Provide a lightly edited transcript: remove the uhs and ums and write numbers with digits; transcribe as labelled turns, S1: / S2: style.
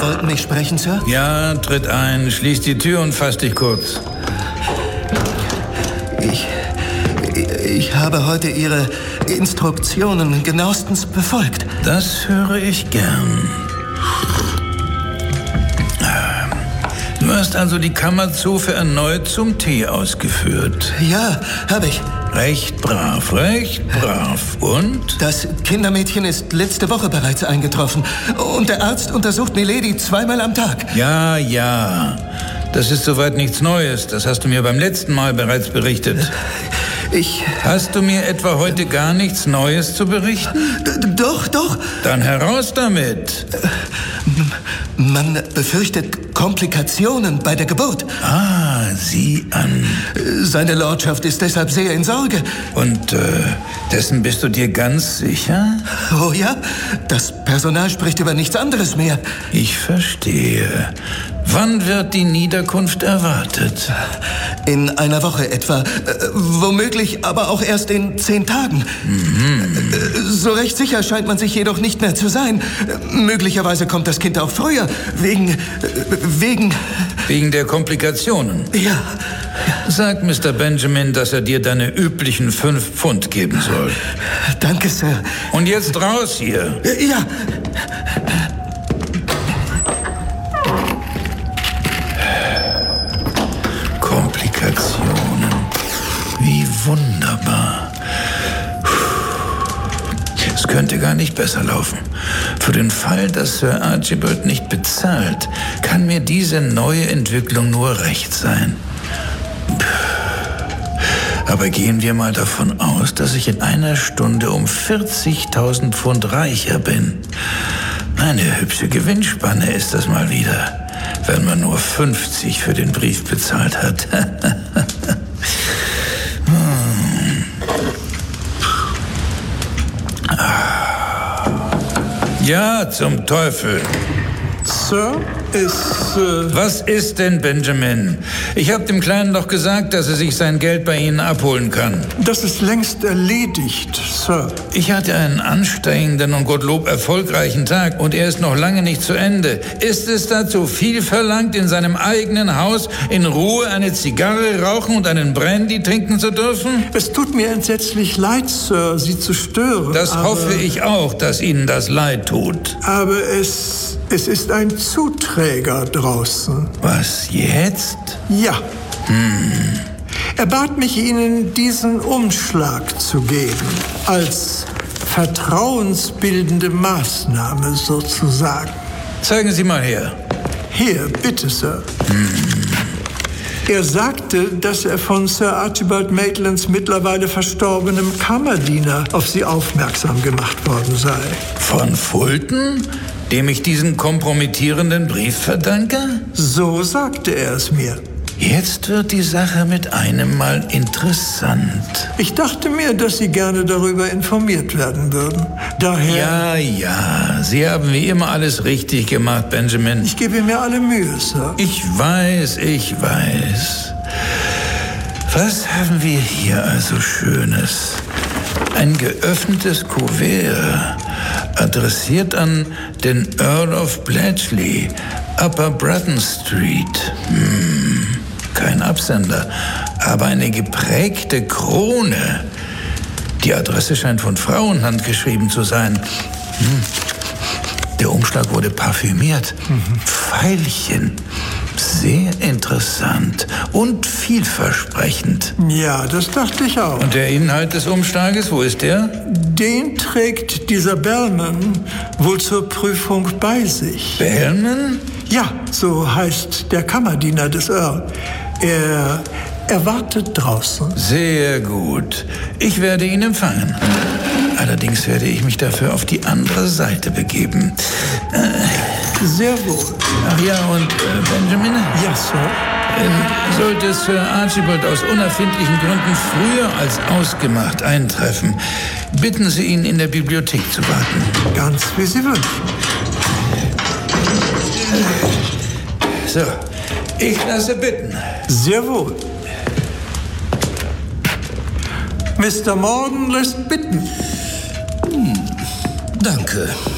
S1: wollten mich sprechen, Sir?
S2: Ja, tritt ein, schließ die Tür und fass dich kurz.
S1: Ich habe heute Ihre Instruktionen genauestens befolgt.
S2: Das höre ich gern. Du hast also die Kammerzofe erneut zum Tee ausgeführt.
S1: Ja, habe ich.
S2: Recht brav, recht brav. Und?
S1: Das Kindermädchen ist letzte Woche bereits eingetroffen. Und der Arzt untersucht Milady 2-mal am Tag.
S2: Ja. Das ist soweit nichts Neues. Das hast du mir beim letzten Mal bereits berichtet. Hast du mir etwa heute gar nichts Neues zu berichten?
S1: Doch.
S2: Dann heraus damit.
S1: Man befürchtet Komplikationen bei der Geburt.
S2: Sieh an.
S1: Seine Lordschaft ist deshalb sehr in Sorge.
S2: Und dessen bist du dir ganz sicher?
S1: Oh ja, das Personal spricht über nichts anderes mehr.
S2: Ich verstehe. Wann wird die Niederkunft erwartet?
S1: In einer Woche etwa. Womöglich aber auch erst in 10 Tagen. So recht sicher scheint man sich jedoch nicht mehr zu sein. Möglicherweise kommt das Kind auch früher. Wegen
S2: der Komplikationen?
S1: Ja.
S2: Sag Mr. Benjamin, dass er dir deine üblichen 5 Pfund geben soll.
S1: Danke, Sir.
S2: Und jetzt raus hier.
S1: Ja.
S2: Komplikationen. Wie wunderbar. Es könnte gar nicht besser laufen. Für den Fall, dass Sir Archibald nicht bezahlt, kann mir diese neue Entwicklung nur recht sein. Aber gehen wir mal davon aus, dass ich in einer Stunde um 40.000 Pfund reicher bin. Eine hübsche Gewinnspanne ist das mal wieder, wenn man nur 50 für den Brief bezahlt hat. Ja, zum Teufel.
S3: Sir,
S2: Was ist denn, Benjamin? Ich habe dem Kleinen doch gesagt, dass er sich sein Geld bei Ihnen abholen kann.
S3: Das ist längst erledigt, Sir.
S2: Ich hatte einen anstrengenden und Gottlob erfolgreichen Tag und er ist noch lange nicht zu Ende. Ist es dazu viel verlangt, in seinem eigenen Haus in Ruhe eine Zigarre rauchen und einen Brandy trinken zu dürfen?
S3: Es tut mir entsetzlich leid, Sir, Sie zu stören.
S2: Das hoffe ich auch, dass Ihnen das leid tut.
S3: Aber es ist ein Zuträger draußen.
S2: Was jetzt?
S3: Ja. Er bat mich, Ihnen diesen Umschlag zu geben, als vertrauensbildende Maßnahme sozusagen.
S2: Zeigen Sie mal her.
S3: Hier, bitte, Sir. Er sagte, dass er von Sir Archibald Maitlands mittlerweile verstorbenem Kammerdiener auf Sie aufmerksam gemacht worden sei.
S2: Von Fulton? Dem ich diesen kompromittierenden Brief verdanke?
S3: So sagte er es mir.
S2: Jetzt wird die Sache mit einem Mal interessant.
S3: Ich dachte mir, dass Sie gerne darüber informiert werden würden. Daher...
S2: Ja, Sie haben wie immer alles richtig gemacht, Benjamin.
S3: Ich gebe mir alle Mühe, Sir.
S2: Ich weiß. Was haben wir hier also Schönes? Ein geöffnetes Kuvert, adressiert an den Earl of Bletchley, Upper Bratton Street. Kein Absender, aber eine geprägte Krone. Die Adresse scheint von Frauenhand geschrieben zu sein. Der Umschlag wurde parfümiert. Veilchen. Sehr interessant und vielversprechend.
S3: Ja, das dachte ich auch.
S2: Und der Inhalt des Umschlages, wo ist der?
S3: Den trägt dieser Bellman wohl zur Prüfung bei sich.
S2: Bellman?
S3: Ja, so heißt der Kammerdiener des Earl. Er wartet draußen.
S2: Sehr gut. Ich werde ihn empfangen. Allerdings werde ich mich dafür auf die andere Seite begeben.
S3: Sehr wohl.
S2: Ach ja, und Benjamin?
S3: Ja, Sir.
S2: Sollte Sir Archibald aus unerfindlichen Gründen früher als ausgemacht eintreffen, bitten Sie ihn, in der Bibliothek zu warten.
S3: Ganz wie Sie wünschen.
S2: So, ich lasse bitten.
S3: Sehr wohl. Mr. Morgan lässt bitten.
S1: Danke.